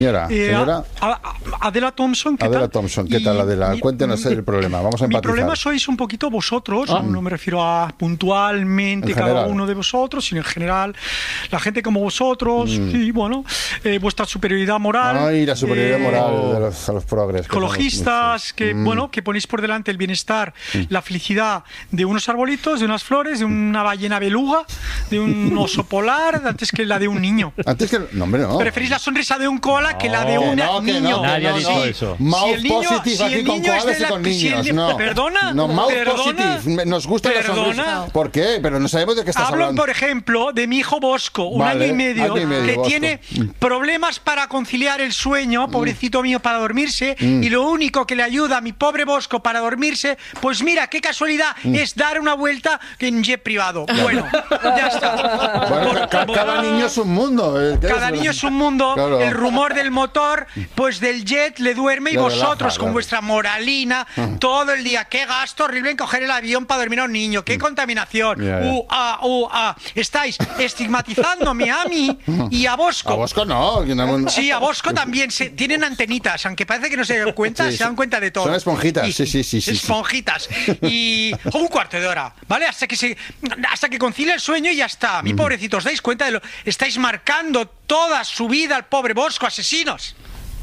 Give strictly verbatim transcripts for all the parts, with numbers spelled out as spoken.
Señora, Eh, señora a- a- Adela Thompson, ¿qué Adela tal? Thompson, ¿qué Y tal, Adela? mi- Cuéntenos el problema, vamos a Mi empatizar. problema sois un poquito vosotros, Ah. no, no me refiero a puntualmente En cada general. uno de vosotros, sino en general, la gente como vosotros, Mm. y bueno, eh, vuestra superioridad moral. Ay, la superioridad eh, moral de los, a los progres. que ecologistas somos que muchos. Mm. bueno que ponéis por delante el bienestar, la felicidad de unos arbolitos, de unas flores, de una ballena beluga, de un oso polar, antes que la de un niño. Antes que... No, hombre, no. Preferís la sonrisa de un koala que la de Que un no, que niño. no, que Nadie ha no, dicho no. eso. Mouth Si el niño- positive si aquí el con niño es koalas de y la- con si el niños, ni- no. ¿Perdona? No, mouth ¿Perdona? positive. Nos gusta la ¿Perdona? sonrisa. ¿Por qué? Pero no sabemos de qué estás Hablo, hablando. por ejemplo, de mi hijo Bosco, un Vale, año y medio, año y medio, que Bosco. tiene problemas para conciliar el sueño, pobrecito mío, para dormirse, Mm. y lo único que le ayuda a mi pobre Bosco para dormirse, pues mira, qué casualidad, Mm. es dar una vuelta en jet privado. Bueno, ya está. Bueno, Por- ca- por- cada niño es un mundo. eh, ¿qué Cada es? niño es un mundo, Claro. el rumor del motor, pues del jet le duerme y Le vosotros relaja, con claro. vuestra moralina todo el día. Qué gasto horrible en coger el avión para dormir a un niño, qué contaminación. Ya, ya. Uh, ah, uh, ah. Estáis estigmatizándome a mí y a Bosco. A Bosco no. que no- Sí, a Bosco también. Se, tienen antenitas, aunque parece que no se dan cuenta, Sí, se dan sí. cuenta de todo. Son esponjitas, Y- sí, sí, sí, sí, sí. Esponjitas. Y un cuarto de hora, ¿vale? Hasta que se, hasta que concilie el sueño y ya está. Mi pobrecito, ¿os dais cuenta de lo? Estáis marcando toda su vida al pobre Bosco, asesinos.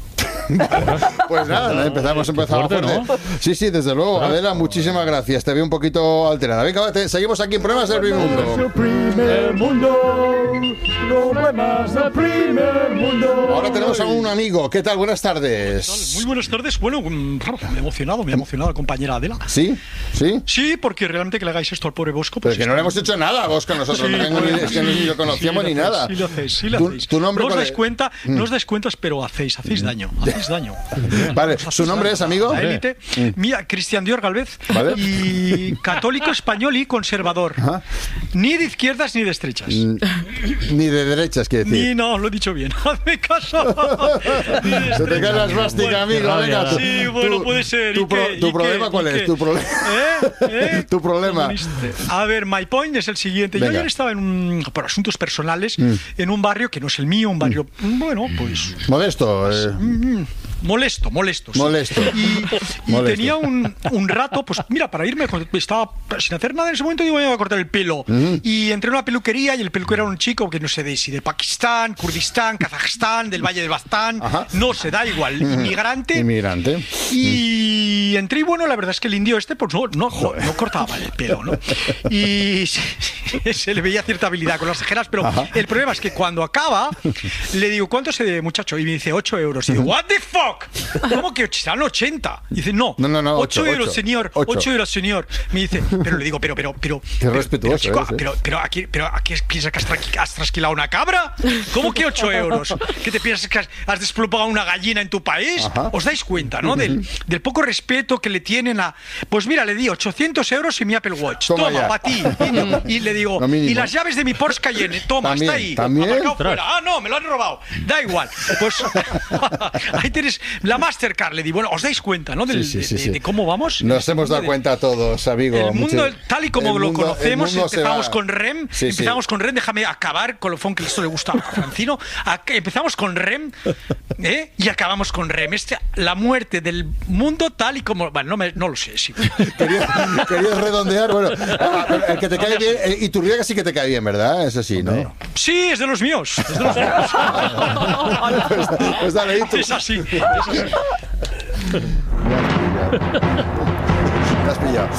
Pues nada, empezamos, empezamos fuerte, fuerte. Sí, sí, desde luego. Adela, muchísimas gracias. Te veo un poquito alterada. Venga, te- seguimos aquí en Problemas del Primer Mundo. Primer mundo, problemas del primer mundo. Ahora tenemos a un amigo. ¿Qué tal? Buenas tardes. Muy buenas tardes. Bueno, mm, me he emocionado, me ha emocionado la compañera Adela. ¿Sí? ¿Sí? Sí, porque realmente que le hagáis esto al pobre Bosco. Pero Pues que no le hemos hecho nada a Bosco nosotros. Sí, no tengo ni, bueno, es que ni lo conocíamos sí ni lo hacéis, nada. Sí lo hacéis, sí lo ¿Tu, hacéis. tu nombre no os cuál dais es? cuenta, no os dais cuenta, pero hacéis, hacéis daño, hacéis daño. Vale, Os ¿su hacéis nombre daño. es, amigo? La élite. Mira, Cristian Dior Galvez. Vale. Y católico español y conservador. Ajá. Ni de izquierdas ni de estrechas. Mm, Ni de derechas, quiere Ni, decir. no, lo he dicho bien. Hazme caso. Ni de Se te cae la estrechas. esvástica, Bueno, amigo. rabia. Venga, tú- Sí, bueno, tú- puede ser. ¿Tu, ¿Y pro- qué? tu ¿Y problema qué? cuál ¿Y es? qué? ¿Tu, problema? ¿Eh? ¿Eh? ¿Tu problema? Comunista. A ver, my point es el siguiente. Yo Venga. ayer estaba en un, por asuntos personales Mm. en un barrio que no es el mío, un barrio, bueno, pues Modesto. eh, mm, molesto, molesto. sí. Molesto. Y, y Molesto. tenía un, un rato, pues mira, para irme, estaba sin hacer nada en ese momento, digo, voy a cortar el pelo. Y entré en una peluquería y el peluquero era un chico que no sé de si de Pakistán, Kurdistán, Kazajstán, del Valle del Baztán, Ajá. no se da igual, inmigrante. Inmigrante. Y entré y bueno, la verdad es que el indio este pues no, no, no, no cortaba mal el pelo, ¿no? Y se, se le veía cierta habilidad con las tijeras, pero Ajá. el problema es que cuando acaba, le digo, ¿cuánto se debe, muchacho? Y me dice, ocho euros. Y digo, ¿what the fuck? ¿Cómo que serán ochenta? Y dice, no, No, no, no, ocho ocho, euros, ocho. señor, Ocho. ocho euros, señor. Me dice, pero le digo, pero, pero, pero... Qué pero, respetuoso pero, chico, eres, ¿eh? pero, pero aquí, pero aquí piensas que has, tra- has trasquilado una cabra. ¿Cómo que ocho euros? ¿Qué te piensas que has, has desplumado una gallina en tu país? Ajá. ¿Os dais cuenta, no? Del, del poco respeto que le tienen a... Pues mira, le di ochocientos euros y mi Apple Watch. Toma Toma, ya. para ti. Y, y le digo, Lo mínimo. y las llaves de mi Porsche Cayenne. Toma, También, está ahí. también. Aparcado fuera. Ah, no, me lo han robado. Da igual. Pues ahí tienes la Mastercard. Le di, bueno, ¿os dais cuenta, no? Del- Sí, sí, sí, de, sí. de cómo vamos. Nos hemos dado De- cuenta todos, amigo. el mundo, Mucho- tal y como el lo mundo- el conocemos, mundo se empezamos va. con REM, Sí, sí. empezamos con REM, déjame acabar con lo que esto le gusta a Francino, a- empezamos con REM, ¿eh? Y acabamos con REM. Este, la muerte del mundo tal y como... Bueno, no, me- no lo sé, sí. Querías, querías redondear, bueno, ah, el que te cae bien, eh, Iturriaga sí que te cae bien, ¿verdad? Es así, ¿no? Sí, es de los míos, es de los míos. Pues, pues dale, Itu. Es así, es así. Me has pillado.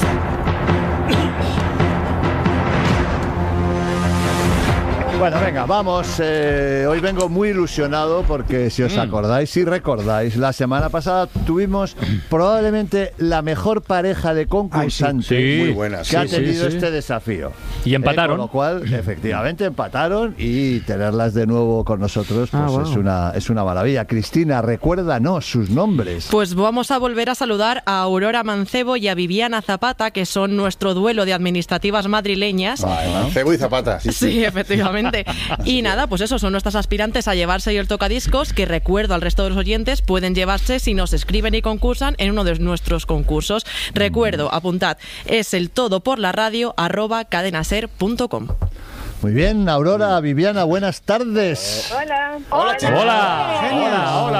Bueno, venga, vamos. eh, hoy vengo muy ilusionado porque si os acordáis, si recordáis, la semana pasada tuvimos probablemente la mejor pareja de concursantes Sí. Muy buena, que sí, ha sí, tenido sí. este desafío. Y empataron. Eh, con lo cual, efectivamente, empataron y tenerlas de nuevo con nosotros pues Ah, wow. es, una, es una maravilla. Cristina, recuérdanos sus nombres. Pues vamos a volver a saludar a Aurora Mancebo y a Viviana Zapata, que son nuestro duelo de administrativas madrileñas. Vale, Mancebo y Zapata. Sí, sí. Sí, efectivamente. Y nada, pues eso, son nuestras aspirantes a llevarse el tocadiscos, que recuerdo al resto de los oyentes, pueden llevarse si nos escriben y concursan en uno de nuestros concursos. Recuerdo, apuntad, es el todo por la radio arroba cadenaser punto com. Muy bien, Aurora, Viviana, buenas tardes. Hola. Hola, chicos. Hola, hola, hola.